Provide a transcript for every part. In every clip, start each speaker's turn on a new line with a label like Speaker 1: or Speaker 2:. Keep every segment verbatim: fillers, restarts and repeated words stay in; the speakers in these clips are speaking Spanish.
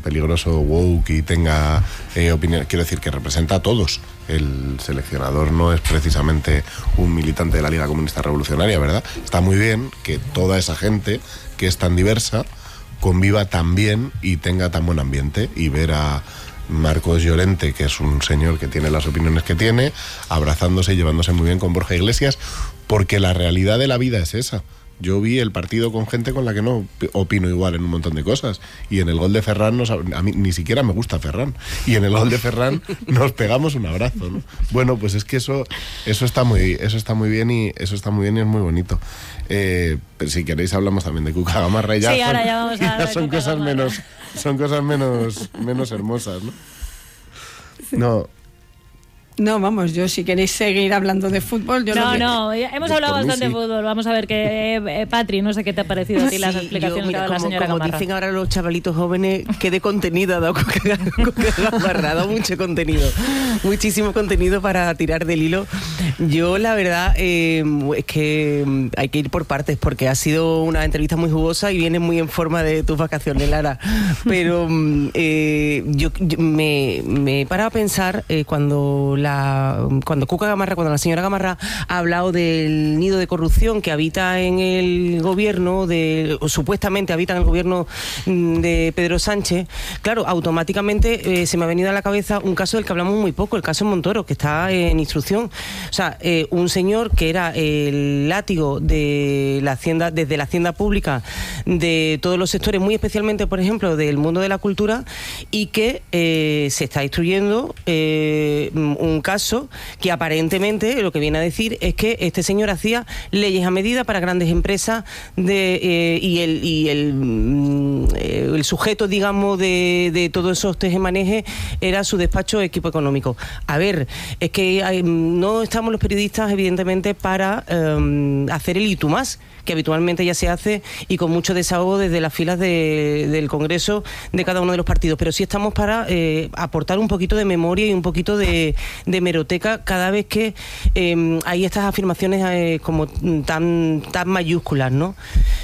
Speaker 1: peligroso woke y tenga eh, opinión, quiero decir que representa a todos. El seleccionador no es precisamente un militante de la Liga Comunista Revolucionaria, ¿verdad? Está muy bien que toda esa gente que es tan diversa conviva tan bien y tenga tan buen ambiente, y ver a Marcos Llorente, que es un señor que tiene las opiniones que tiene, abrazándose y llevándose muy bien con Borja Iglesias, porque la realidad de la vida es esa. Yo vi el partido con gente con la que no opino igual en un montón de cosas, y en el gol de Ferran nos, a mí ni siquiera me gusta Ferran, y en el gol de Ferran nos pegamos un abrazo, ¿no? Bueno, pues es que eso eso está muy eso está muy bien y eso está muy bien y es muy bonito. Eh, pero si queréis hablamos también de Cuca Gamarra y ya
Speaker 2: sí,
Speaker 1: son,
Speaker 2: ahora ya vamos a
Speaker 1: ya son
Speaker 2: Cuca
Speaker 1: cosas
Speaker 2: Gamarra.
Speaker 1: menos son cosas menos menos hermosas, ¿no?
Speaker 3: Sí.
Speaker 1: No.
Speaker 3: No, vamos, yo si queréis seguir hablando de fútbol, yo
Speaker 2: No,
Speaker 3: lo que...
Speaker 2: no, hemos
Speaker 1: Pues
Speaker 2: hablado
Speaker 1: por mí
Speaker 2: bastante
Speaker 1: sí.
Speaker 2: de fútbol. Vamos a ver que, eh, Patri, no sé qué te ha parecido a ti las
Speaker 4: Sí,
Speaker 2: explicaciones
Speaker 4: yo, mira,
Speaker 2: que ha dado la
Speaker 4: como,
Speaker 2: señora
Speaker 4: como
Speaker 2: Gamarra.
Speaker 4: dicen ahora los chavalitos jóvenes, qué de contenido ha dado Cuca Gamarra, ha dado mucho contenido, muchísimo contenido para tirar del hilo. Yo la verdad eh, es que hay que ir por partes, porque ha sido una entrevista muy jugosa y vienes muy en forma de tus vacaciones, Lara, pero eh, yo, yo me, me he parado a pensar eh, cuando la cuando Cuca Gamarra, cuando la señora Gamarra ha hablado del nido de corrupción que habita en el gobierno, de, o supuestamente habita en el gobierno de Pedro Sánchez, claro, automáticamente eh, se me ha venido a la cabeza un caso del que hablamos muy poco, el caso Montoro, que está en instrucción. O sea, eh, un señor que era el látigo de la hacienda, desde la hacienda pública, de todos los sectores, muy especialmente, por ejemplo, del mundo de la cultura, y que eh, se está instruyendo eh, un caso que aparentemente lo que viene a decir es que este señor hacía leyes a medida para grandes empresas de, eh, y, el, y el, eh, el sujeto, digamos, de, de todos esos tejemanejes era su despacho equipo económico. A ver, es que hay, no estamos los periodistas, evidentemente, para eh, hacer el y tú más, que habitualmente ya se hace y con mucho desahogo desde las filas de, del Congreso de cada uno de los partidos, pero sí estamos para eh, aportar un poquito de memoria y un poquito de, de hemeroteca cada vez que eh, hay estas afirmaciones eh, como tan, tan mayúsculas, ¿no?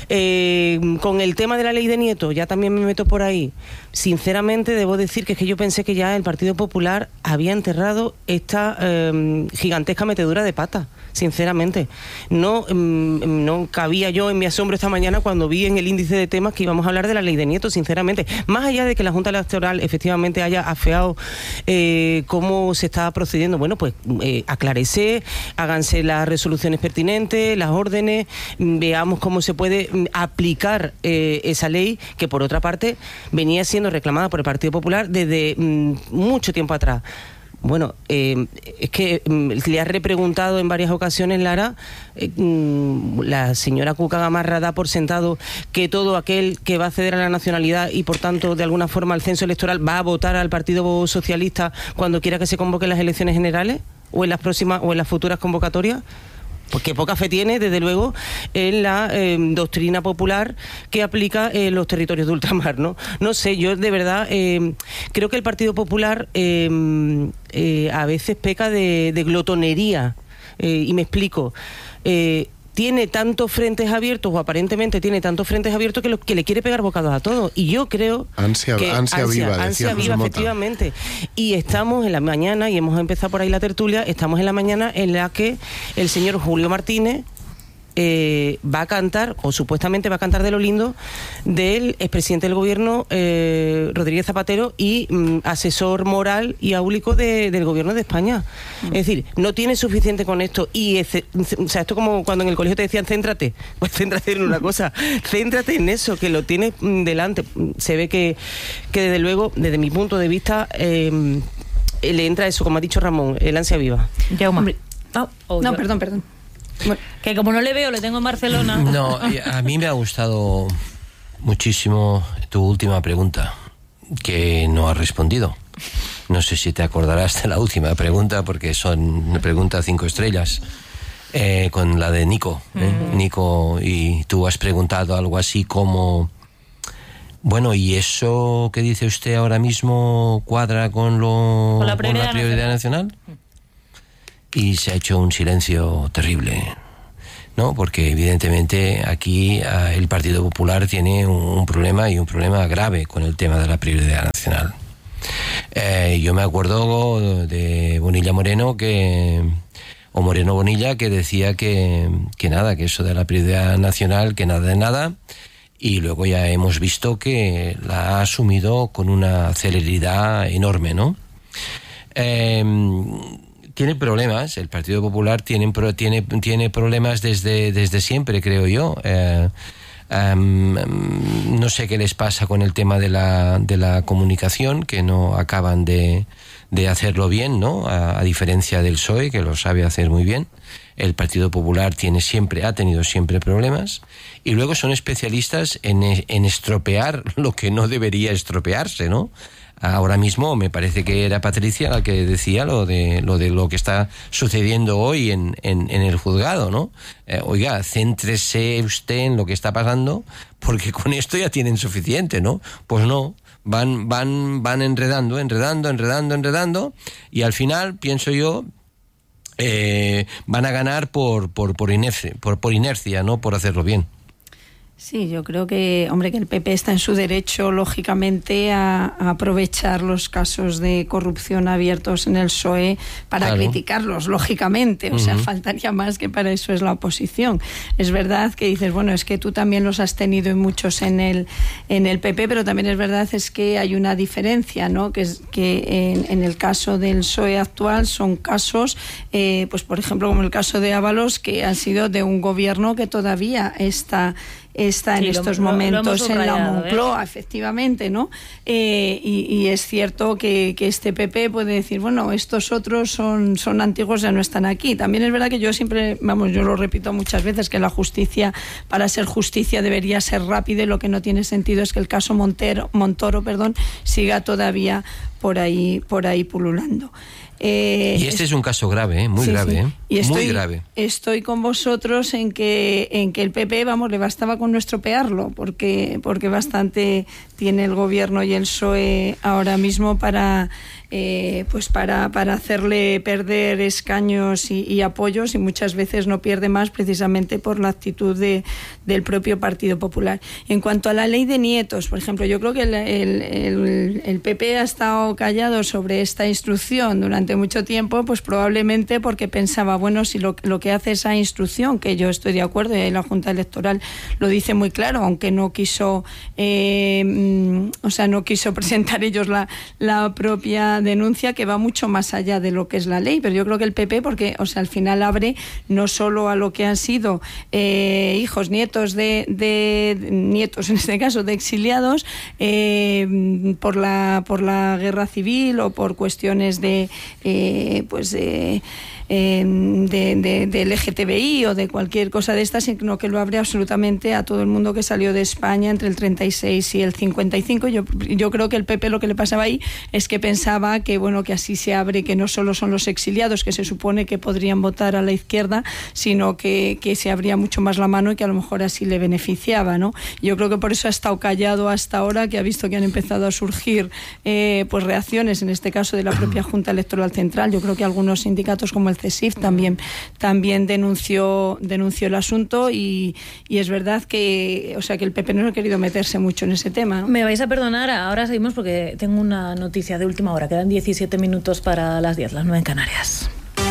Speaker 4: Eh, con el tema de la ley de Nieto, ya también me meto por ahí. Sinceramente debo decir que es que yo pensé que ya el Partido Popular había enterrado esta eh, gigantesca metedura de pata, sinceramente. No, eh, no cabía yo en mi asombro esta mañana cuando vi en el índice de temas que íbamos a hablar de la ley de Nieto, sinceramente. Más allá de que la Junta Electoral efectivamente haya afeado eh, cómo se está procediendo, bueno, pues eh, aclárese, háganse las resoluciones pertinentes, las órdenes, veamos cómo se puede aplicar eh, esa ley que, por otra parte, venía siendo reclamada por el Partido Popular desde mm, mucho tiempo atrás. Bueno, eh, es que mm, le has repreguntado en varias ocasiones, Lara, eh, mm, la señora Cuca Gamarra da por sentado que todo aquel que va a acceder a la nacionalidad y, por tanto, de alguna forma al censo electoral va a votar al Partido Socialista cuando quiera que se convoquen las elecciones generales o en las próximas o en las futuras convocatorias. Porque poca fe tiene, desde luego, en la eh, doctrina popular que aplica en los territorios de ultramar, ¿no? No sé, yo de verdad eh, creo que el Partido Popular eh, eh, a veces peca de, de glotonería, eh, y me explico. Eh, tiene tantos frentes abiertos, o aparentemente tiene tantos frentes abiertos, que, lo, que le quiere pegar bocados a todos. Y yo creo
Speaker 1: Ansia,
Speaker 3: que...
Speaker 1: ansia, ansia viva,
Speaker 3: ansia
Speaker 1: decía
Speaker 3: viva,
Speaker 1: José Mota.
Speaker 3: efectivamente. Y estamos en la mañana, y hemos empezado por ahí la tertulia, estamos en la mañana en la que el señor Julio Martínez eh, va a cantar, o supuestamente va a cantar de lo lindo, del expresidente del gobierno, eh, Rodríguez Zapatero, y mm, asesor moral y áulico de, del gobierno de España. Mm. Es decir, no tiene suficiente con esto. Y es, o sea, esto como cuando en el colegio te decían céntrate, pues céntrate en una cosa, céntrate en eso, que lo tienes mm, delante. Se ve que, que desde luego, desde mi punto de vista, eh, le entra eso, como ha dicho Ramón, el ansia viva.
Speaker 2: Hombre, oh, oh,
Speaker 3: no,
Speaker 2: yo.
Speaker 3: perdón, perdón.
Speaker 2: Bueno, que como no le veo, le tengo en Barcelona.
Speaker 5: No, a mí me ha gustado muchísimo tu última pregunta, que no has respondido. No sé si te acordarás de la última pregunta, porque son una pregunta cinco estrellas, eh, con la de Nico. ¿eh? Uh-huh. Nico, y tú has preguntado algo así como... Bueno, ¿y eso que dice usted ahora mismo cuadra con, lo,
Speaker 2: con la prioridad,
Speaker 5: con la prioridad nacional? nacional? Y se ha hecho un silencio terrible. ¿no? Porque evidentemente aquí uh, el Partido Popular tiene un, un problema y un problema grave con el tema de la prioridad nacional. Eh, yo me acuerdo de Bonilla Moreno que o Moreno Bonilla que decía que, que nada, que eso de la prioridad nacional, que nada de nada, y luego ya hemos visto que la ha asumido con una celeridad enorme, ¿no? Eh, tiene problemas, el Partido Popular tiene, tiene, tiene problemas desde, desde siempre, creo yo. Eh, Um, no sé qué les pasa con el tema de la, de la comunicación, que no acaban de, de hacerlo bien, ¿no? A, a diferencia del P S O E, que lo sabe hacer muy bien. El Partido Popular tiene siempre, ha tenido siempre problemas. Y luego son especialistas en, en estropear lo que no debería estropearse, ¿no? Ahora mismo me parece que era Patricia la que decía lo de lo de lo que está sucediendo hoy en, en, en el juzgado, ¿no? Eh, oiga, céntrese usted en lo que está pasando, porque con esto ya tienen suficiente, ¿no? Pues no, van, van, van enredando, enredando, enredando, enredando, y al final, pienso yo, eh, van a ganar por, por, por inercia, por, por inercia, no por hacerlo bien.
Speaker 6: Sí, yo creo que, hombre, que el P P está en su derecho, lógicamente, a, a aprovechar los casos de corrupción abiertos en el P S O E para claro. criticarlos, lógicamente. O uh-huh. sea, faltaría más, que para eso es la oposición. Es verdad que dices, bueno, es que tú también los has tenido y muchos en el en el P P, pero también es verdad es que hay una diferencia, ¿no? Que es que en, en el caso del P S O E actual son casos, eh, pues por ejemplo, como el caso de Ábalos, que han sido de un gobierno que todavía está está en sí, estos lo, momentos lo en la Moncloa, ¿eh? Efectivamente, ¿no? Eh, y, y es cierto que, que este P P puede decir, bueno, estos otros son, son antiguos, ya no están aquí. También es verdad que yo siempre, vamos, yo lo repito muchas veces, que la justicia, para ser justicia, debería ser rápida, y lo que no tiene sentido es que el caso Montero, Montoro, perdón, siga todavía por ahí, por ahí pululando.
Speaker 5: Eh, y este es, es un caso grave, ¿eh? muy sí, grave, sí. ¿eh?
Speaker 6: Y estoy,
Speaker 5: muy grave.
Speaker 6: Estoy con vosotros en que en que el P P, vamos, le bastaba con no estropearlo, porque porque bastante tiene el gobierno y el P S O E ahora mismo para eh, pues para para hacerle perder escaños y, y apoyos, y muchas veces no pierde más precisamente por la actitud de, del propio Partido Popular. En cuanto a la ley de nietos, por ejemplo, yo creo que el, el, el, el P P ha estado callado sobre esta instrucción durante mucho tiempo, pues probablemente porque pensaba, bueno, si lo, lo que hace esa instrucción, que yo estoy de acuerdo, y la Junta Electoral lo dice muy claro, aunque no quiso eh, o sea, no quiso presentar ellos la, la propia denuncia, que va mucho más allá de lo que es la ley, pero yo creo que el P P, porque, o sea, al final abre no solo a lo que han sido eh, hijos, nietos de, de, de nietos, en este caso, de exiliados eh, por la por la guerra civil o por cuestiones de eh, pues de Eh, de, de, de L G T B I o de cualquier cosa de estas, sino que lo abre absolutamente a todo el mundo que salió de España entre el treinta y seis y el cincuenta y cinco. Yo, yo creo que el P P lo que le pasaba ahí es que pensaba que, bueno, que así se abre, que no solo son los exiliados que se supone que podrían votar a la izquierda, sino que, que se abría mucho más la mano y que a lo mejor así le beneficiaba, ¿no? Yo creo que por eso ha estado callado hasta ahora, que ha visto que han empezado a surgir eh, pues reacciones, en este caso de la propia Junta Electoral Central. Yo creo que algunos sindicatos como el C S I F también, también denunció, denunció el asunto, y, y es verdad que, o sea, que el P P no ha querido meterse mucho en ese tema, ¿no?
Speaker 2: Me vais a perdonar, ahora seguimos porque tengo una noticia de última hora. Quedan diecisiete minutos para las diez, las nueve en Canarias.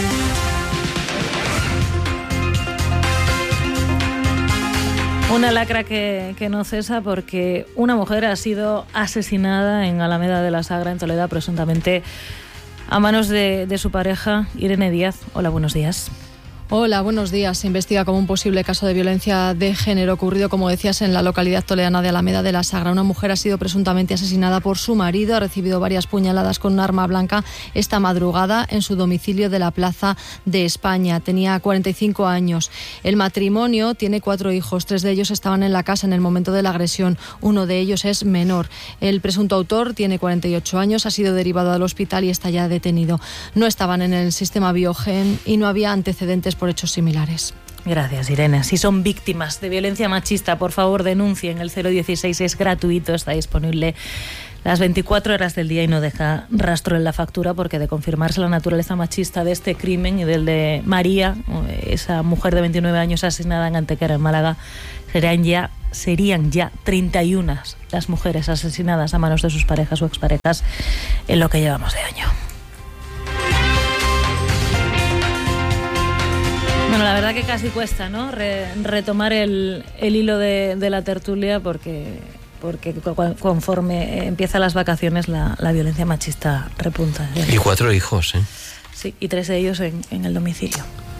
Speaker 2: Una lacra que, que no cesa, porque una mujer ha sido asesinada en Alameda de la Sagra, en Toledo, presuntamente a manos de, de su pareja, Irene Díaz. Hola, buenos días.
Speaker 7: Hola, buenos días. Se investiga como un posible caso de violencia de género ocurrido, como decías, en la localidad toledana de Alameda de la Sagra. Una mujer ha sido presuntamente asesinada por su marido. Ha recibido varias puñaladas con un arma blanca esta madrugada en su domicilio de la Plaza de España. Tenía cuarenta y cinco años. El matrimonio tiene cuatro hijos. Tres de ellos estaban en la casa en el momento de la agresión. Uno de ellos es menor. El presunto autor tiene cuarenta y ocho años. Ha sido derivado al hospital y está ya detenido. No estaban en el sistema Biogen y no había antecedentes por hechos similares.
Speaker 2: Gracias, Irene. Si son víctimas de violencia machista, por favor denuncien. El cero dieciséis es gratuito, está disponible las veinticuatro horas del día y no deja rastro en la factura, porque de confirmarse la naturaleza machista de este crimen y del de María, esa mujer de veintinueve años asesinada en Antequera, en Málaga, serían ya, serían ya treinta y una las mujeres asesinadas a manos de sus parejas o exparejas en lo que llevamos de año. Bueno, la verdad que casi cuesta, ¿no?, Re, retomar el, el hilo de, de la tertulia, porque, porque conforme empiezan las vacaciones la, la violencia machista repunta.
Speaker 5: Y cuatro hijos, ¿eh?
Speaker 2: Sí, y tres de ellos en, en el domicilio.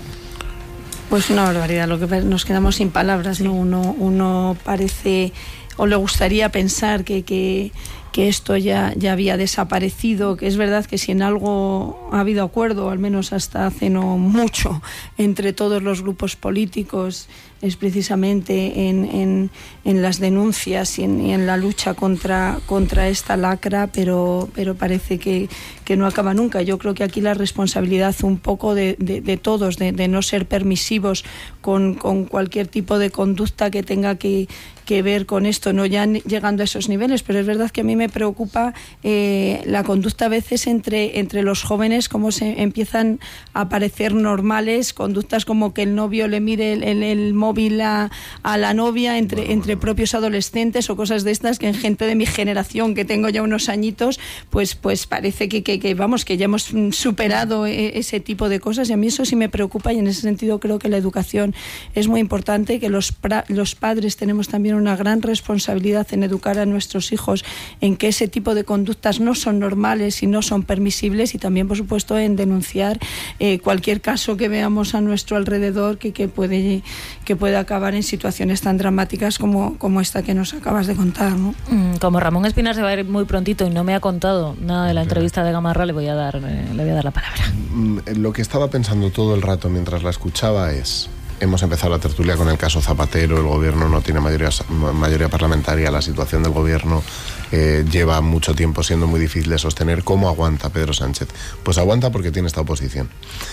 Speaker 6: Pues una barbaridad, lo que nos quedamos sin palabras, ¿no? Uno, uno parece, o le gustaría pensar que, que, que esto ya, ya había desaparecido, que es verdad que si en algo ha habido acuerdo, al menos hasta hace no mucho, entre todos los grupos políticos, es precisamente en, en, en las denuncias y en, y en la lucha contra, contra esta lacra, pero, pero parece que, que no acaba nunca. Yo creo que aquí la responsabilidad un poco de, de, de todos, de, de no ser permisivos con, con cualquier tipo de conducta que tenga que, que ver con esto, no ya llegando a esos niveles, pero es verdad que a mí me preocupa eh, la conducta a veces entre, entre los jóvenes, cómo se empiezan a parecer normales, conductas como que el novio le mire el, el, el móvil A, a la novia entre, entre propios adolescentes o cosas de estas, que en gente de mi generación, que tengo ya unos añitos, pues, pues parece que, que, que vamos, que ya hemos superado ese tipo de cosas, y a mí eso sí me preocupa, y en ese sentido creo que la educación es muy importante, que los, pra, los padres tenemos también una gran responsabilidad en educar a nuestros hijos en que ese tipo de conductas no son normales y no son permisibles, y también por supuesto en denunciar eh, cualquier caso que veamos a nuestro alrededor que, que puede que puede acabar en situaciones tan dramáticas como, como esta que nos acabas de contar, ¿no?
Speaker 2: Como Ramón Espinar se va a ir muy prontito y no me ha contado nada de la entrevista de Gamarra, le voy a dar, eh, le voy a dar la palabra.
Speaker 1: Lo que estaba pensando todo el rato mientras la escuchaba es: hemos empezado la tertulia con el caso Zapatero, el gobierno no tiene mayoría, mayoría parlamentaria, la situación del gobierno eh, lleva mucho tiempo siendo muy difícil de sostener. ¿Cómo aguanta Pedro Sánchez? Pues aguanta porque tiene esta oposición.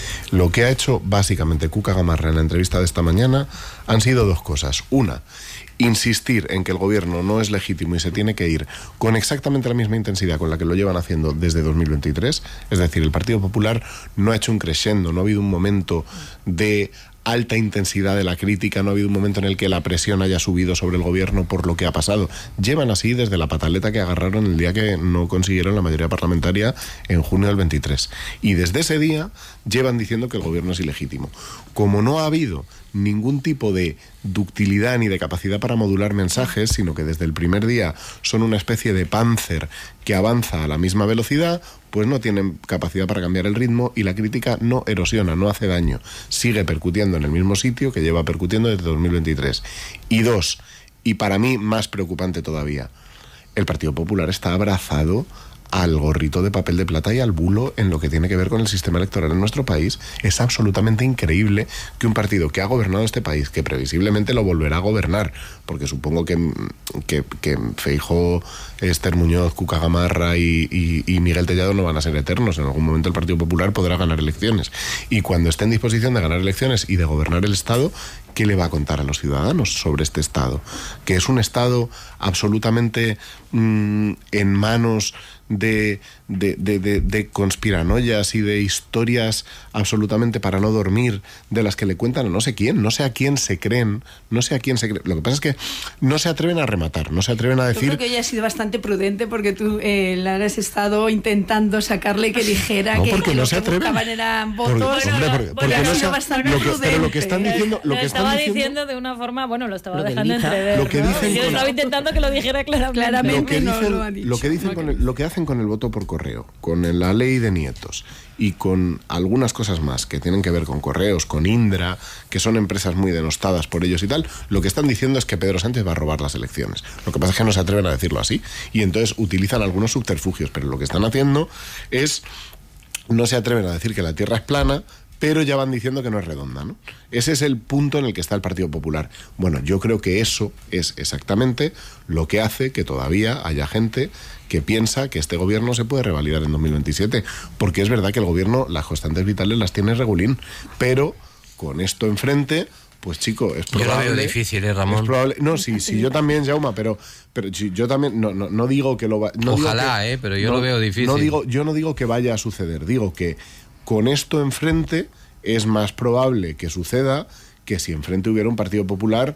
Speaker 1: Lo que ha hecho básicamente Cuca Gamarra en la entrevista de esta mañana han sido dos cosas. Una, insistir en que el gobierno no es legítimo y se tiene que ir con exactamente la misma intensidad con la que lo llevan haciendo desde dos mil veintitrés. Es decir, el Partido Popular no ha hecho un crescendo, no ha habido un momento de alta intensidad de la crítica, no ha habido un momento en el que la presión haya subido sobre el gobierno por lo que ha pasado. Llevan así desde la pataleta que agarraron el día que no consiguieron la mayoría parlamentaria en junio del veintitrés. Y desde ese día llevan diciendo que el gobierno es ilegítimo. Como no ha habido ningún tipo de ductilidad ni de capacidad para modular mensajes, sino que desde el primer día son una especie de Panzer que avanza a la misma velocidad, pues no tienen capacidad para cambiar el ritmo, y la crítica no erosiona, no hace daño, sigue percutiendo en el mismo sitio que lleva percutiendo desde dos mil veintitrés. Y dos, y para mí más preocupante todavía, el Partido Popular está abrazado al gorrito de papel de plata y al bulo en lo que tiene que ver con el sistema electoral en nuestro país. Es absolutamente increíble que un partido que ha gobernado este país, que previsiblemente lo volverá a gobernar, porque supongo que, que, que Feijóo, Esther Muñoz, Cuca Gamarra y, y, y Miguel Tellado no van a ser eternos. En algún momento el Partido Popular podrá ganar elecciones, y cuando esté en disposición de ganar elecciones y de gobernar el Estado, ¿qué le va a contar a los ciudadanos sobre este Estado? Que es un Estado absolutamente mmm, en manos de, de, de, de, de conspiranoias y de historias absolutamente para no dormir, de las que le cuentan a no sé quién, no sé a quién se creen, no sé a quién se creen. Lo que pasa es que no se atreven a rematar, no se atreven a decir...
Speaker 6: Yo creo que ella ha sido bastante prudente, porque tú eh, la has estado intentando sacarle que dijera
Speaker 1: no,
Speaker 6: que,
Speaker 1: porque
Speaker 6: que
Speaker 1: no
Speaker 6: lo
Speaker 1: se
Speaker 6: que
Speaker 1: atreven.
Speaker 6: buscaban eran votos.
Speaker 1: Porque, hombre, porque, porque
Speaker 6: ha
Speaker 1: no
Speaker 6: sido
Speaker 1: se,
Speaker 6: bastante
Speaker 1: lo que,
Speaker 6: prudente.
Speaker 1: pero lo que están diciendo... Lo,
Speaker 2: lo
Speaker 1: que
Speaker 2: estaba
Speaker 1: están
Speaker 2: diciendo,
Speaker 1: diciendo
Speaker 2: de una forma, bueno, lo estaba
Speaker 3: Lo
Speaker 2: dejando
Speaker 3: desliza.
Speaker 2: entrever.
Speaker 1: Lo que
Speaker 2: ¿no?
Speaker 1: dicen
Speaker 2: Yo
Speaker 1: con-
Speaker 2: estaba intentando que lo dijera claramente.
Speaker 6: Claramente.
Speaker 1: lo que
Speaker 6: no
Speaker 1: dicen,
Speaker 6: lo ha dicho.
Speaker 1: lo que dicen con el- lo que hacen con el voto por correo, con la ley de nietos y con algunas cosas más que tienen que ver con correos, con Indra, que son empresas muy denostadas por ellos y tal, lo que están diciendo es que Pedro Sánchez va a robar las elecciones. Lo que pasa es que no se atreven a decirlo así, y entonces utilizan algunos subterfugios, pero lo que están haciendo es, no se atreven a decir que la Tierra es plana, pero ya van diciendo que no es redonda, ¿no? Ese es el punto en el que está el Partido Popular. Bueno, yo creo que eso es exactamente lo que hace que todavía haya gente que piensa que este gobierno se puede revalidar en dos mil veintisiete, porque es verdad que el gobierno las constantes vitales las tiene regulín, pero con esto enfrente, pues chico, es probable...
Speaker 5: Yo lo veo difícil, ¿eh, Ramón?
Speaker 1: Es probable, no, sí, sí, yo también, Jaume, pero, pero sí, yo también, no, no, no digo que lo va... No
Speaker 5: Ojalá,
Speaker 1: que,
Speaker 5: ¿eh? Pero yo
Speaker 1: no,
Speaker 5: lo veo difícil.
Speaker 1: No digo, yo no digo que vaya a suceder, digo que con esto enfrente es más probable que suceda que si enfrente hubiera un Partido Popular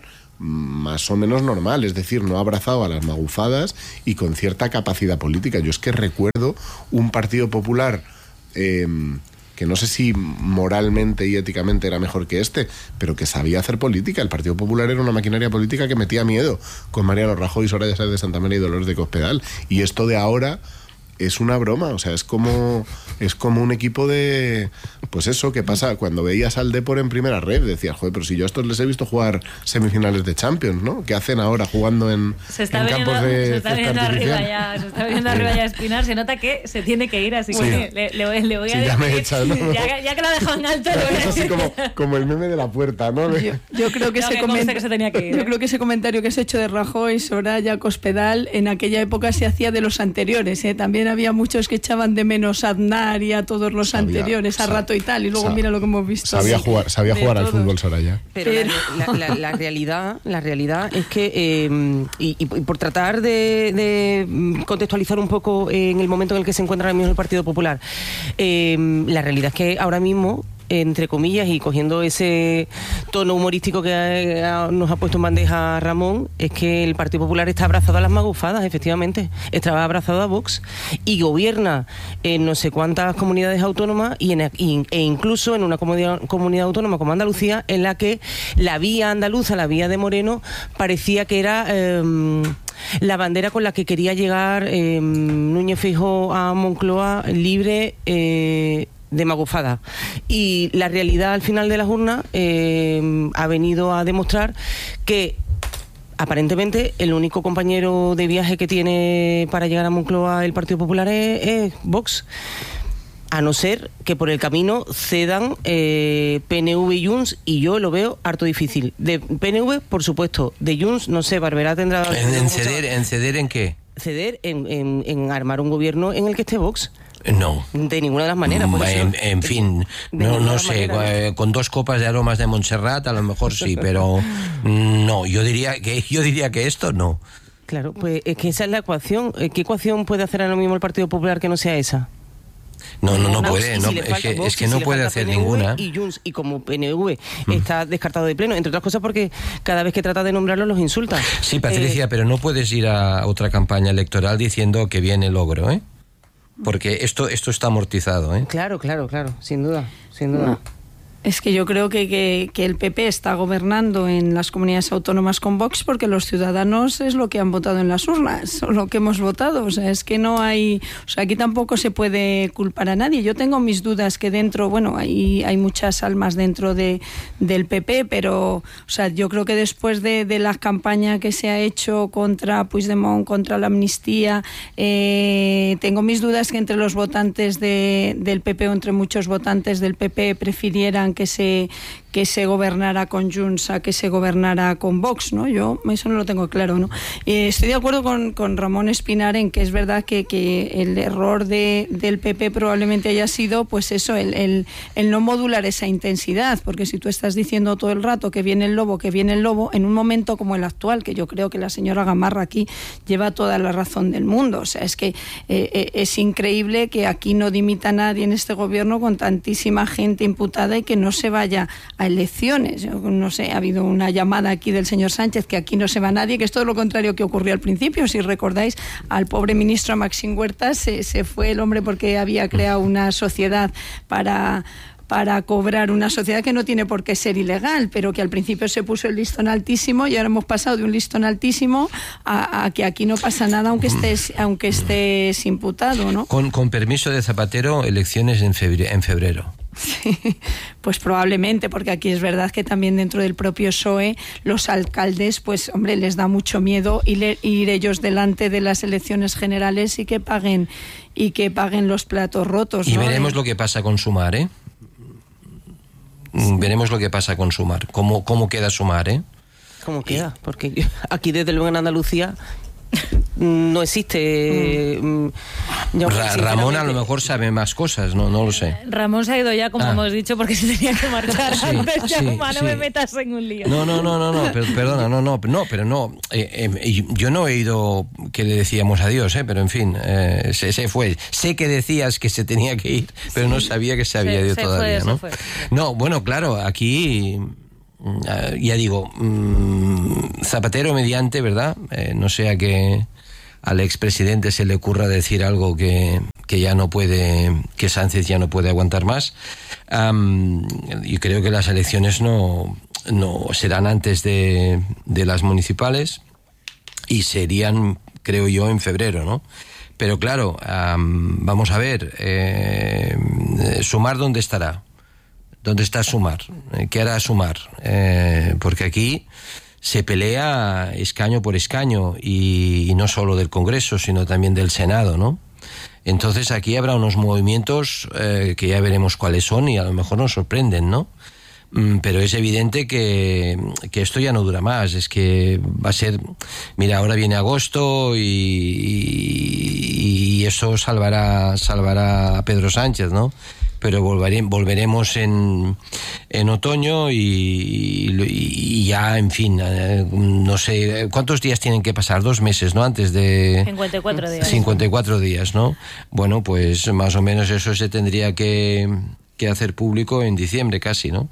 Speaker 1: más o menos normal, es decir, no abrazado a las magufadas y con cierta capacidad política. Yo es que recuerdo un Partido Popular... Eh, que no sé si moralmente y éticamente era mejor que este, pero que sabía hacer política. El Partido Popular era una maquinaria política que metía miedo, con Mariano Rajoy, Soraya Sáenz de Santamaría y Dolores de Cospedal. Y esto de ahora es una broma, o sea, es como es como un equipo de... Pues eso, que pasa cuando veías al Depor en primera red, decías, joder, pero si yo a estos les he visto jugar semifinales de Champions, ¿no? ¿Qué hacen ahora jugando en,
Speaker 2: se está
Speaker 1: en
Speaker 2: veniendo,
Speaker 1: campos de
Speaker 2: se está
Speaker 1: césped
Speaker 2: viendo arriba
Speaker 1: artificial?
Speaker 2: ya, se está viendo arriba ya Espinar, se nota que se tiene que ir, así
Speaker 1: Sí.
Speaker 2: que le, le, voy- le voy a
Speaker 1: Sí,
Speaker 2: decir,
Speaker 1: ya me he echado, ¿no?
Speaker 2: ya, ya que lo ha dejado en alto, le voy a
Speaker 1: Es así
Speaker 2: decir.
Speaker 1: como, como el meme de la puerta, ¿no?
Speaker 6: Yo, yo creo que
Speaker 2: No,
Speaker 6: ese
Speaker 2: que conste
Speaker 6: comenta-
Speaker 2: que se tenía que ir,
Speaker 6: yo
Speaker 2: ¿eh?
Speaker 6: creo que ese comentario que se ha hecho de Rajoy, Soraya, Cospedal, en aquella época se hacía de los anteriores, ¿eh? También había muchos que echaban de menos a Aznar y a todos los
Speaker 1: Sabía,
Speaker 6: anteriores, a
Speaker 1: sa-
Speaker 6: Rato y tal, y luego
Speaker 1: sa-
Speaker 6: mira lo que hemos visto.
Speaker 1: Sabía
Speaker 6: Sí,
Speaker 1: jugar, sabía
Speaker 6: de
Speaker 1: jugar al
Speaker 6: todos.
Speaker 1: fútbol, Soraya.
Speaker 3: Pero,
Speaker 6: Pero-
Speaker 3: La, la- la- la realidad, la realidad es que, eh, y, y por tratar de, de contextualizar un poco en el momento en el que se encuentra ahora mismo el Partido Popular, eh, la realidad es que ahora mismo, entre comillas, y cogiendo ese tono humorístico que ha- nos ha puesto en bandeja Ramón, es que el Partido Popular está abrazado a las magufadas, efectivamente. Está abrazado a Vox y gobierna en no sé cuántas comunidades autónomas y en, y- e incluso en una comunidad, comunidad autónoma como Andalucía, en la que la vía andaluza, la vía de Moreno, parecía que era... eh, la bandera con la que quería llegar eh, Núñez Feijóo a Moncloa libre eh, de magufada. Y la realidad al final de las urnas eh, ha venido a demostrar que aparentemente el único compañero de viaje que tiene para llegar a Moncloa el Partido Popular es, es Vox. A no ser que por el camino cedan eh, P N V y Junts, y yo lo veo harto difícil. De P N V, por supuesto. De Junts, no sé, Barberá tendrá...
Speaker 5: ¿En, en ceder, ¿En ceder en qué?
Speaker 3: Ceder en, en, en armar un gobierno en el que esté Vox.
Speaker 5: No.
Speaker 3: De ninguna de las maneras. por eso-
Speaker 5: En, en fin,
Speaker 3: de
Speaker 5: no,
Speaker 3: ninguna
Speaker 5: no
Speaker 3: de las
Speaker 5: sé,
Speaker 3: maneras.
Speaker 5: eh, con dos copas de aromas de Montserrat a lo mejor sí, pero no, yo diría que yo diría que esto no.
Speaker 3: Claro, pues es que esa es la ecuación. Eh, ¿Qué ecuación puede hacer ahora mismo el Partido Popular que no sea esa?
Speaker 5: No, no, no
Speaker 3: Vox,
Speaker 5: puede,
Speaker 3: y
Speaker 5: no,
Speaker 3: si le
Speaker 5: es
Speaker 3: falta
Speaker 5: que,
Speaker 3: Vox,
Speaker 5: es que
Speaker 3: y si
Speaker 5: no
Speaker 3: le
Speaker 5: puede
Speaker 3: falta
Speaker 5: hacer
Speaker 3: P N V
Speaker 5: ninguna.
Speaker 3: Y Junts, y como P N V está descartado de pleno, entre otras cosas porque cada vez que trata de nombrarlo los insulta.
Speaker 5: Sí, Patricia,
Speaker 3: Eh,
Speaker 5: pero no puedes ir a otra campaña electoral diciendo que viene logro, ¿eh? Porque esto esto está amortizado, ¿eh?
Speaker 3: Claro, claro, claro, sin duda, sin duda.
Speaker 6: No. Es que yo creo que, que, que el P P está gobernando en las comunidades autónomas con Vox porque los ciudadanos es lo que han votado en las urnas, o lo que hemos votado. O sea, es que no hay... O sea, aquí tampoco se puede culpar a nadie. Yo tengo mis dudas que dentro... Bueno, hay, hay muchas almas dentro de, del P P, pero... O sea, yo creo que después de, de la campaña que se ha hecho contra Puigdemont, contra la amnistía, eh, tengo mis dudas que entre los votantes de, del P P o entre muchos votantes del P P prefirieran que se que se gobernara con Junts a que se gobernara con Vox, ¿no? Yo eso no lo tengo claro, ¿no? Eh, estoy de acuerdo con, con Ramón Espinar en que es verdad que, que el error de, del P P probablemente haya sido, pues eso, el, el, el no modular esa intensidad, porque si tú estás diciendo todo el rato que viene el lobo, que viene el lobo, en un momento como el actual, que yo creo que la señora Gamarra aquí lleva toda la razón del mundo, o sea, es que eh, eh, es increíble que aquí no dimita nadie en este gobierno con tantísima gente imputada y que no se vaya a elecciones. Yo no sé, ha habido una llamada aquí del señor Sánchez que aquí no se va nadie, que es todo lo contrario que ocurrió al principio. Si recordáis, al pobre ministro Maxim Huerta se, se fue el hombre porque había creado una sociedad para... para cobrar una sociedad que no tiene por qué ser ilegal, pero que al principio se puso el listón altísimo y ahora hemos pasado de un listón altísimo a, a que aquí no pasa nada aunque estés, aunque estés imputado, ¿no?
Speaker 5: Con, con permiso de Zapatero, elecciones en febrero. En febrero.
Speaker 6: Sí, pues probablemente, porque aquí es verdad que también dentro del propio P S O E los alcaldes, pues hombre, les da mucho miedo ir, ir ellos delante de las elecciones generales y que paguen y que paguen los platos rotos,
Speaker 5: Y
Speaker 6: ¿no?
Speaker 5: veremos lo que pasa con Sumar, ¿eh? Sí. Veremos lo que pasa con Sumar. ¿Cómo, cómo queda Sumar, eh?
Speaker 3: ¿Cómo queda? Porque yo, aquí desde luego en Andalucía no existe. Mm. Yo,
Speaker 5: Ra Ramón a lo mejor sabe más cosas, no, no lo sé.
Speaker 2: Ramón se ha ido ya, como
Speaker 5: ah.
Speaker 2: hemos dicho, porque se tenía que marchar
Speaker 5: sí,
Speaker 2: antes.
Speaker 5: Sí,
Speaker 2: Jaume, no
Speaker 5: sí.
Speaker 2: me metas en un lío.
Speaker 5: No, no, no, no, no, per perdona, no, no, no, pero no. Eh, eh, yo no he oído que le decíamos adiós, eh, pero en fin, eh, se, se fue. Sé que decías que se tenía que ir, pero sí. no sabía que se había se, ido se todavía, fue, ¿no? Se fue. No, bueno, claro, aquí. Uh, ya digo, um, Zapatero mediante, ¿verdad? Eh, no sea que al expresidente se le ocurra decir algo que, que ya no puede, que Sánchez ya no puede aguantar más. Um, y creo que las elecciones no, no serán antes de, de las municipales y serían, creo yo, en febrero, ¿no? Pero claro, um, vamos a ver, eh, Sumar, ¿dónde estará? ¿Dónde está Sumar? ¿Qué hará Sumar? Eh, porque aquí se pelea escaño por escaño y, y no solo del Congreso, sino también del Senado, ¿no? Entonces aquí habrá unos movimientos eh, que ya veremos cuáles son y a lo mejor nos sorprenden, ¿no? Mm, pero es evidente que, que esto ya no dura más, es que va a ser... Mira, ahora viene agosto y, y, y eso salvará, salvará a Pedro Sánchez, ¿no? Pero volveré, volveremos en, en otoño y, y, y ya, en fin, eh, no sé, ¿cuántos días tienen que pasar? Dos meses, ¿no? Antes de...
Speaker 2: cincuenta y cuatro días.
Speaker 5: cincuenta y cuatro días, ¿no? Bueno, pues más o menos eso se tendría que... que hacer público en diciembre casi, ¿no?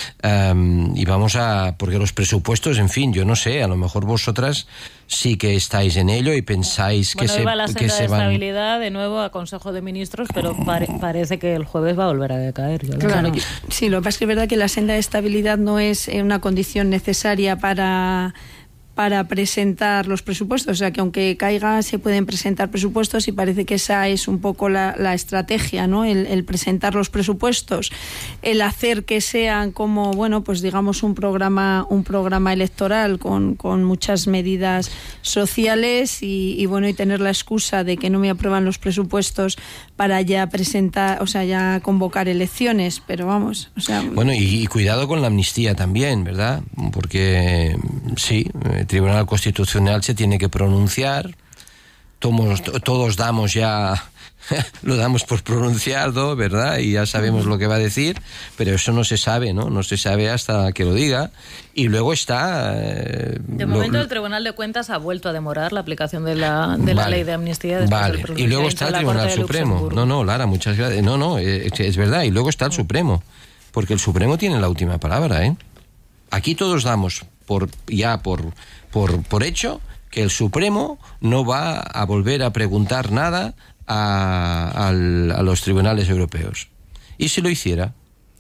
Speaker 5: Um, y vamos a... Porque los presupuestos, en fin, yo no sé, a lo mejor vosotras sí que estáis en ello y pensáis
Speaker 2: bueno,
Speaker 5: que se,
Speaker 2: iba la
Speaker 5: que
Speaker 2: senda
Speaker 5: se
Speaker 2: de
Speaker 5: van...
Speaker 2: estabilidad de nuevo a Consejo de Ministros, pero pare, parece que el jueves va a volver a decaer. Yo
Speaker 6: claro,
Speaker 2: no.
Speaker 6: Sí, lo que pasa es que es verdad que la senda de estabilidad no es una condición necesaria para... para presentar los presupuestos, o sea que aunque caiga se pueden presentar presupuestos y parece que esa es un poco la, la estrategia, ¿no? El, el presentar los presupuestos, el hacer que sean como, bueno, pues digamos un programa un programa electoral con, con muchas medidas sociales y, y bueno, y tener la excusa de que no me aprueban los presupuestos para ya presentar, o sea, ya convocar elecciones, pero vamos, o sea...
Speaker 5: Bueno, y, y cuidado con la amnistía también, ¿verdad? Porque sí, el Tribunal Constitucional se tiene que pronunciar, todos, todos damos ya, lo damos por pronunciado, ¿verdad? Y ya sabemos lo que va a decir, pero eso no se sabe, ¿no? No se sabe hasta que lo diga. Y luego está... Eh,
Speaker 2: de momento
Speaker 5: lo,
Speaker 2: el Tribunal de Cuentas ha vuelto a demorar la aplicación de la, de la
Speaker 5: vale,
Speaker 2: ley de amnistía después
Speaker 5: vale.
Speaker 2: del
Speaker 5: Y luego está el Tribunal Supremo. No, no, Lara, muchas gracias. No, no, es, es verdad. Y luego está el Supremo, porque el Supremo tiene la última palabra, ¿eh? Aquí todos damos por ya por, por, por hecho que el Supremo no va a volver a preguntar nada a, a, a los tribunales europeos. ¿Y si lo hiciera?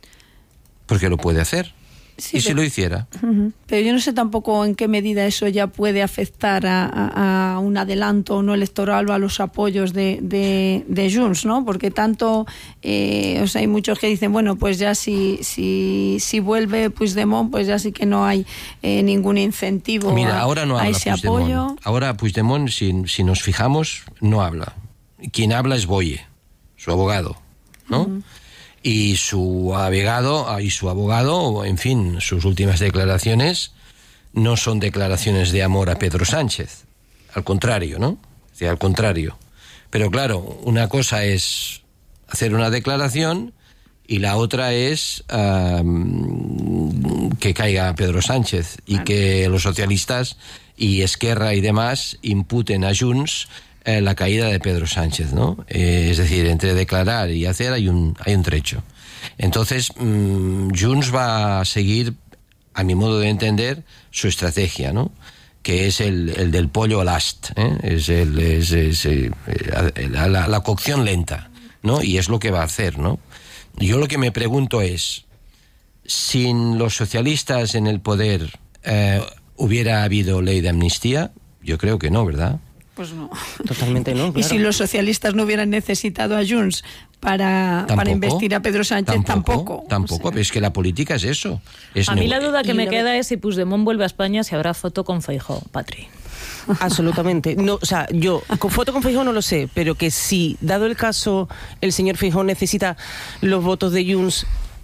Speaker 5: Porque lo puede hacer. Sí, ¿y pero, si lo hiciera?
Speaker 6: Uh-huh. Pero yo no sé tampoco en qué medida eso ya puede afectar a, a, a un adelanto no electoral o a los apoyos de, de, de Junts, ¿no? Porque tanto, eh, o sea, hay muchos que dicen, bueno, pues ya si, si, si vuelve Puigdemont, pues ya sí que no hay eh, ningún incentivo.
Speaker 5: Mira,
Speaker 6: a,
Speaker 5: ahora no
Speaker 6: a
Speaker 5: habla
Speaker 6: ese
Speaker 5: Puigdemont.
Speaker 6: apoyo.
Speaker 5: Ahora Puigdemont, si, si nos fijamos, no habla. Quien habla es Boye, su abogado, ¿no? Uh-huh. Y su abogado, y su abogado, en fin, sus últimas declaraciones no son declaraciones de amor a Pedro Sánchez. Al contrario, ¿no? O sea, al contrario. Pero claro, una cosa es hacer una declaración y la otra es um, que caiga Pedro Sánchez y que los socialistas y Esquerra y demás imputen a Junts Eh, la caída de Pedro Sánchez, ¿no? Eh, es decir, entre declarar y hacer hay un hay un trecho. Entonces, mmm, Junts va a seguir, a mi modo de entender, su estrategia, ¿no? Que es el, el del pollo al ast, ¿eh? Es, el, es, es eh, la, la, la cocción lenta, ¿no? Y es lo que va a hacer, ¿no? Yo lo que me pregunto es, sin los socialistas en el poder, eh, ¿hubiera habido ley de amnistía? Yo creo que no, ¿verdad?
Speaker 6: Pues no.
Speaker 3: Totalmente no, claro.
Speaker 6: Y si los socialistas no hubieran necesitado a Junts para, para investir a Pedro Sánchez, tampoco.
Speaker 5: Tampoco, tampoco, o sea, es que la política es eso. Es
Speaker 2: a mí la duda que me
Speaker 6: lo...
Speaker 2: queda es si Puigdemont vuelve a España, si habrá foto con Feijóo, Patri.
Speaker 3: Absolutamente. No, o sea, yo, con foto con Feijóo no lo sé, pero que si, dado el caso, el señor Feijóo necesita los votos de Junts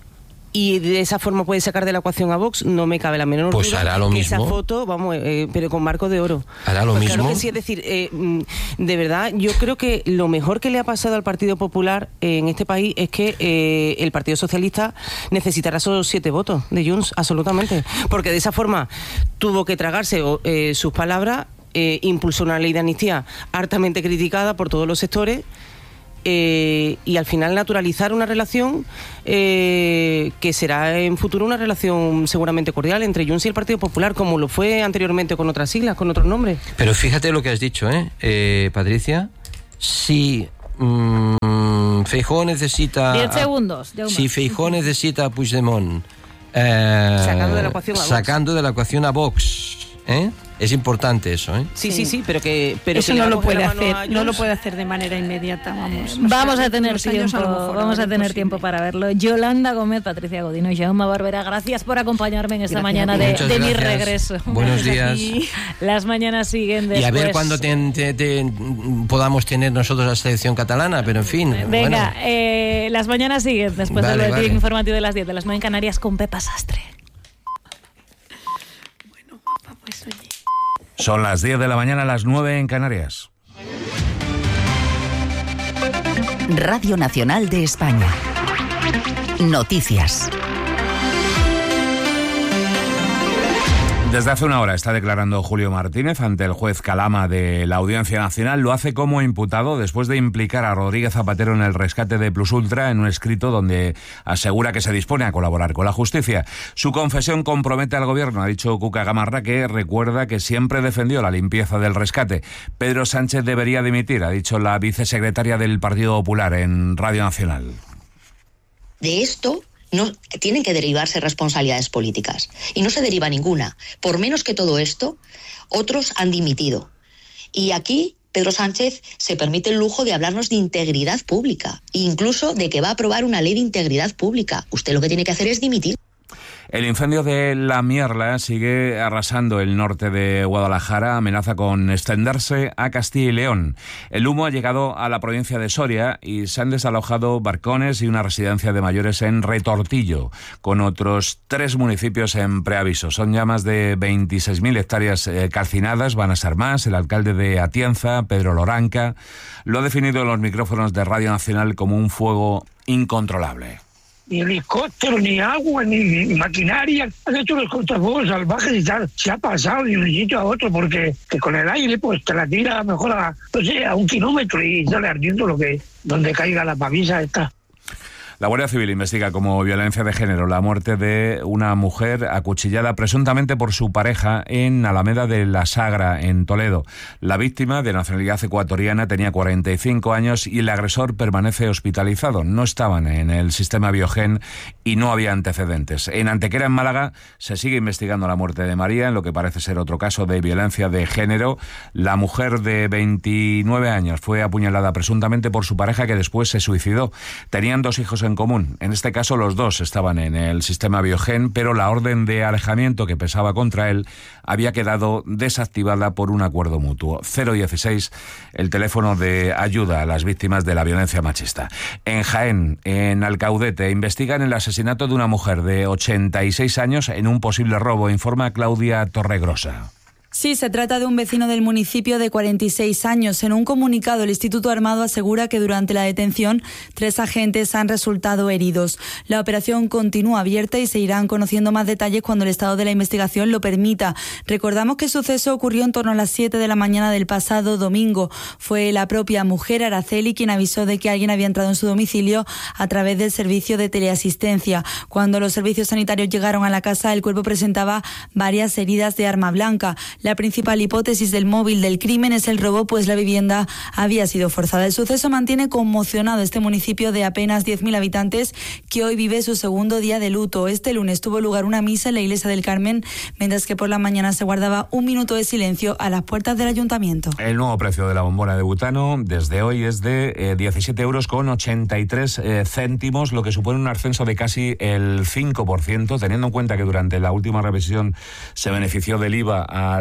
Speaker 3: y de esa forma puede sacar de la ecuación a Vox, no me cabe la menor
Speaker 5: pues
Speaker 3: duda
Speaker 5: hará lo
Speaker 3: que
Speaker 5: mismo.
Speaker 3: esa foto, vamos, eh, pero con marco de oro.
Speaker 5: Hará lo
Speaker 3: Pues
Speaker 5: mismo.
Speaker 3: Claro que sí, es decir, eh, de verdad, yo creo que lo mejor que le ha pasado al Partido Popular en este país es que eh, el Partido Socialista necesitará esos siete votos de Junts, absolutamente, porque de esa forma tuvo que tragarse eh, sus palabras, eh, impulsó una ley de amnistía hartamente criticada por todos los sectores. Eh, y al final naturalizar una relación eh, que será en futuro una relación seguramente cordial entre Junts y el Partido Popular, como lo fue anteriormente con otras siglas, con otros nombres.
Speaker 5: Pero fíjate lo que has dicho, ¿eh, eh Patricia? Si mmm, Feijóo necesita...
Speaker 2: Diez segundos.
Speaker 5: A, si Feijóo necesita a Puigdemont eh,
Speaker 3: sacando de la ecuación a Vox,
Speaker 5: sacando de la ecuación a Vox, ¿eh? Es importante eso, ¿eh?
Speaker 3: Sí, sí, sí, pero que... Pero
Speaker 6: eso
Speaker 3: que
Speaker 6: no lo puede hacer,
Speaker 3: a
Speaker 6: no lo puede hacer de manera inmediata, vamos.
Speaker 2: Vamos
Speaker 6: O sea,
Speaker 2: a tener
Speaker 6: unos años
Speaker 2: tiempo,
Speaker 6: a lo mejor
Speaker 2: vamos a
Speaker 6: ahora
Speaker 2: tener
Speaker 6: imposible.
Speaker 2: tiempo para verlo. Yolanda Gómez, Patricia Godino y Jaume Barbera, gracias por acompañarme en esta
Speaker 3: Gracias
Speaker 2: mañana
Speaker 3: a ti.
Speaker 2: de,
Speaker 5: Muchas
Speaker 2: de mi
Speaker 5: gracias.
Speaker 2: regreso.
Speaker 5: Buenos
Speaker 2: Gracias a
Speaker 5: días.
Speaker 2: ti. Las mañanas siguen después.
Speaker 5: Y a ver cuándo te, te, te, podamos tener nosotros la selección catalana, pero en fin.
Speaker 2: Venga,
Speaker 5: bueno.
Speaker 2: eh, las mañanas siguen después
Speaker 5: Vale,
Speaker 2: del boletín
Speaker 5: vale.
Speaker 2: informativo de las diez de las nueve en Canarias con Pepa Sastre.
Speaker 6: Bueno, guapa, pues oye.
Speaker 8: Son las diez de la mañana, las nueve en Canarias.
Speaker 9: Radio Nacional de España. Noticias.
Speaker 8: Desde hace una hora está declarando Julio Martínez ante el juez Calama de la Audiencia Nacional. Lo hace como imputado después de implicar a Rodríguez Zapatero en el rescate de Plus Ultra en un escrito donde asegura que se dispone a colaborar con la justicia. Su confesión compromete al gobierno, ha dicho Cuca Gamarra, que recuerda que siempre defendió la limpieza del rescate. Pedro Sánchez debería dimitir, ha dicho la vicesecretaria del Partido Popular en Radio Nacional.
Speaker 10: De esto no tienen que derivarse responsabilidades políticas y no se deriva ninguna. Por menos que todo esto, otros han dimitido. Y aquí Pedro Sánchez se permite el lujo de hablarnos de integridad pública, e incluso de que va a aprobar una ley de integridad pública. Usted lo que tiene que hacer es dimitir.
Speaker 8: El incendio de La Mierla sigue arrasando el norte de Guadalajara, amenaza con extenderse a Castilla y León. El humo ha llegado a la provincia de Soria y se han desalojado barcones y una residencia de mayores en Retortillo, con otros tres municipios en preaviso. Son ya más de veintiséis mil hectáreas eh, calcinadas, van a ser más. El alcalde de Atienza, Pedro Loranca, lo ha definido en los micrófonos de Radio Nacional como un fuego incontrolable.
Speaker 11: Ni helicóptero, ni agua, ni maquinaria. Han hecho los cortafuegos salvajes y tal. Se ha pasado de un sitio a otro porque que con el aire pues te la tira mejor a, no sé, a un kilómetro y sale ardiendo lo que donde caiga la pavisa esta.
Speaker 8: La Guardia Civil investiga como violencia de género la muerte de una mujer acuchillada presuntamente por su pareja en Alameda de la Sagra, en Toledo. La víctima, de nacionalidad ecuatoriana, tenía cuarenta y cinco años y el agresor permanece hospitalizado. No estaban en el sistema Biogen y no había antecedentes. En Antequera, en Málaga, se sigue investigando la muerte de María, en lo que parece ser otro caso de violencia de género. La mujer de veintinueve años fue apuñalada presuntamente por su pareja, que después se suicidó. Tenían dos hijos en común. En este caso los dos estaban en el sistema Biogen, pero la orden de alejamiento que pesaba contra él había quedado desactivada por un acuerdo mutuo. cero dieciséis, el teléfono de ayuda a las víctimas de la violencia machista. En Jaén, en Alcaudete, investigan el asesinato de una mujer de ochenta y seis años en un posible robo, informa Claudia Torregrosa.
Speaker 12: Sí, se trata de un vecino del municipio de cuarenta y seis años. En un comunicado, el Instituto Armado asegura que durante la detención tres agentes han resultado heridos. La operación continúa abierta y se irán conociendo más detalles cuando el estado de la investigación lo permita. Recordamos que el suceso ocurrió en torno a las siete de la mañana del pasado domingo. Fue la propia mujer, Araceli, quien avisó de que alguien había entrado en su domicilio a través del servicio de teleasistencia. Cuando los servicios sanitarios llegaron a la casa, el cuerpo presentaba varias heridas de arma blanca. La principal hipótesis del móvil del crimen es el robo, pues la vivienda había sido forzada. El suceso mantiene conmocionado este municipio de apenas diez mil habitantes, que hoy vive su segundo día de luto. Este lunes tuvo lugar una misa en la iglesia del Carmen, mientras que por la mañana se guardaba un minuto de silencio a las puertas del ayuntamiento.
Speaker 8: El nuevo precio de la bombona de butano desde hoy es de eh, diecisiete euros con ochenta y tres eh, céntimos, lo que supone un ascenso de casi el cinco por ciento, teniendo en cuenta que durante la última revisión se benefició del I V A al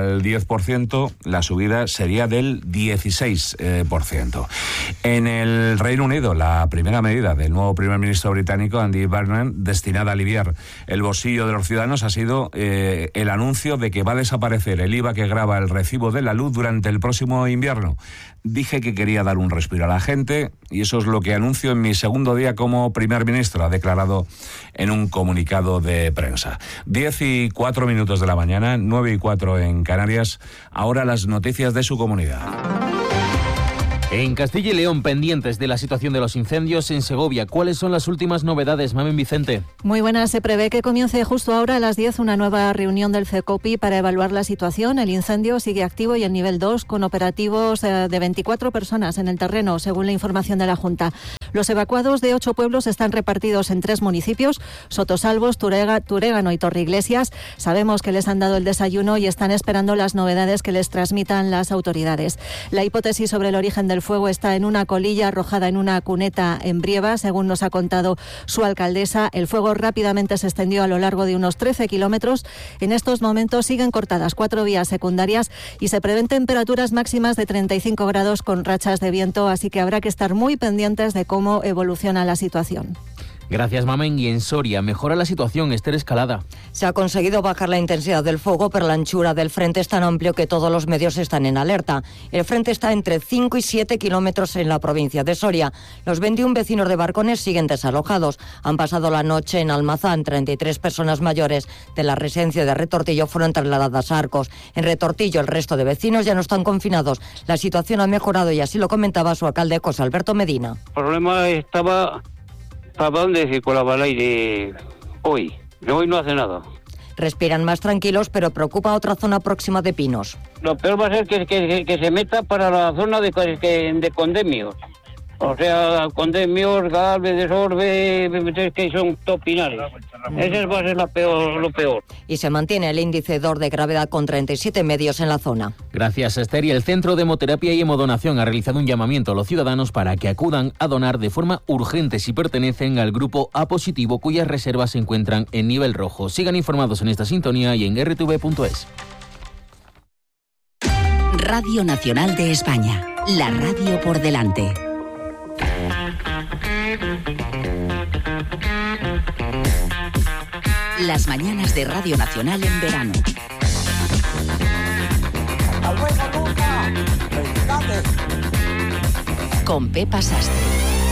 Speaker 8: al diez por ciento, la subida sería del dieciséis por ciento. En el Reino Unido, la primera medida del nuevo primer ministro británico, Andy Burnham, destinada a aliviar el bolsillo de los ciudadanos, ha sido eh, el anuncio de que va a desaparecer el I V A que grava el recibo de la luz durante el próximo invierno. Dije que quería dar un respiro a la gente y eso es lo que anuncio en mi segundo día como primer ministro, ha declarado en un comunicado de prensa. Diez y cuatro minutos de la mañana, nueve y cuatro en Canarias. Ahora las noticias de su comunidad.
Speaker 13: En Castilla y León, pendientes de la situación de los incendios en Segovia. ¿Cuáles son las últimas novedades, Mamen Vicente?
Speaker 14: Muy buenas. Se prevé que comience justo ahora a las diez una nueva reunión del CECOPI para evaluar la situación. El incendio sigue activo y en nivel dos, con operativos de veinticuatro personas en el terreno, según la información de la Junta. Los evacuados de ocho pueblos están repartidos en tres municipios, Sotosalvos, Turega, Turégano y Torreiglesias. Sabemos que les han dado el desayuno y están esperando las novedades que les transmitan las autoridades. La hipótesis sobre el origen del El fuego está en una colilla arrojada en una cuneta en Brieva, según nos ha contado su alcaldesa. El fuego rápidamente se extendió a lo largo de unos trece kilómetros. En estos momentos siguen cortadas cuatro vías secundarias y se prevén temperaturas máximas de treinta y cinco grados con rachas de viento, así que habrá que estar muy pendientes de cómo evoluciona la situación.
Speaker 13: Gracias, Mamen. Y en Soria, mejora la situación, Esther Escalada.
Speaker 15: Se ha conseguido bajar la intensidad del fuego, pero la anchura del frente es tan amplio que todos los medios están en alerta. El frente está entre cinco y siete kilómetros en la provincia de Soria. Los veintiún vecinos de Barcones siguen desalojados. Han pasado la noche en Almazán. treinta y tres personas mayores de la residencia de Retortillo fueron trasladadas a Arcos. En Retortillo, el resto de vecinos ya no están confinados. La situación ha mejorado y así lo comentaba su alcalde, José Alberto Medina.
Speaker 16: El problema estaba... ¿Para dónde circulaba el aire hoy? Hoy no hace nada.
Speaker 15: Respiran más tranquilos, pero preocupa otra zona próxima de Pinos.
Speaker 16: Lo peor va a ser que, que, que se meta para la zona de, de Condemios. O sea, Condemios, Galvez, Desorbe, que son topinales. Ese va a ser la peor, lo peor.
Speaker 15: Y se mantiene el índice dos de gravedad con treinta y siete medios en la zona.
Speaker 13: Gracias, Esther. Y el Centro de Hemoterapia y Hemodonación ha realizado un llamamiento a los ciudadanos para que acudan a donar de forma urgente si pertenecen al grupo A positivo, cuyas reservas se encuentran en nivel rojo. Sigan informados en esta sintonía y en erre te ve punto es.
Speaker 9: Radio Nacional de España, la radio por delante. Las mañanas de Radio Nacional en verano. Con Pepa Sastre.